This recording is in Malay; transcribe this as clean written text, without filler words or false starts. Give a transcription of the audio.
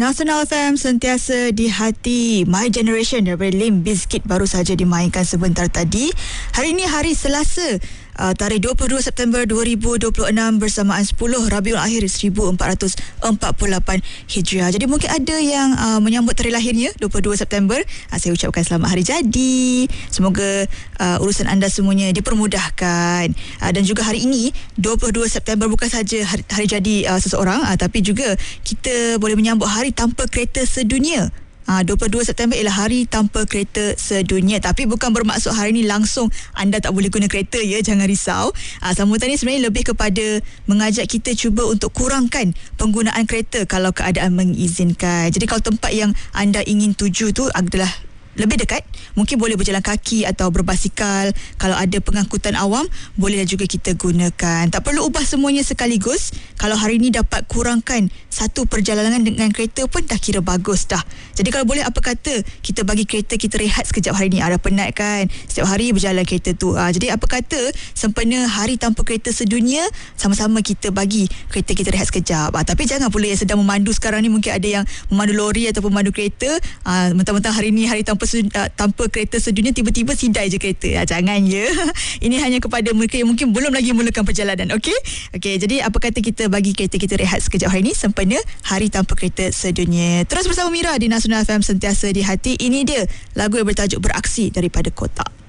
Nasional FM sentiasa di hati. My Generation daripada Limp Bizkit baru saja dimainkan sebentar tadi. Hari ini hari Selasa, tarikh 22 September 2026 bersamaan 10 Rabiul Akhir 1448 Hijriah. Jadi mungkin ada yang menyambut hari lahirnya 22 September. Saya ucapkan selamat hari jadi. Semoga urusan anda semuanya dipermudahkan. Dan juga hari ini 22 September bukan saja hari jadi seseorang, tapi juga kita boleh menyambut hari tanpa kereta sedunia. 22 September ialah hari tanpa kereta sedunia. Tapi bukan bermaksud hari ini langsung anda tak boleh guna kereta, ya, jangan risau. Sambutan ini sebenarnya lebih kepada mengajak kita cuba untuk kurangkan penggunaan kereta kalau keadaan mengizinkan. Jadi kalau tempat yang anda ingin tuju tu adalah lebih dekat, mungkin boleh berjalan kaki atau berbasikal. Kalau ada pengangkutan awam, bolehlah juga kita gunakan. Tak perlu ubah semuanya sekaligus. Kalau hari ini dapat kurangkan satu perjalanan dengan kereta pun dah kira bagus dah. Jadi kalau boleh, apa kata kita bagi kereta kita rehat sekejap hari ni. Dah penat kan setiap hari berjalan kereta tu. Jadi apa kata sempena hari tanpa kereta sedunia, sama-sama kita bagi kereta kita rehat sekejap. Tapi jangan pula yang sedang memandu sekarang ni, mungkin ada yang memandu lori atau memandu kereta, mentang-mentang hari ni hari tanpa kereta sedunia, tiba-tiba sidai je kereta. Jangan, ya. Ini hanya kepada mereka yang mungkin belum lagi mulakan perjalanan. Okey, jadi apa kata kita bagi kereta kita rehat sekejap hari ni sempena hari tanpa kereta sedunia. Terus bersama Mira di Nasional FM sentiasa di hati. Ini dia lagu yang bertajuk Beraksi daripada Kotak.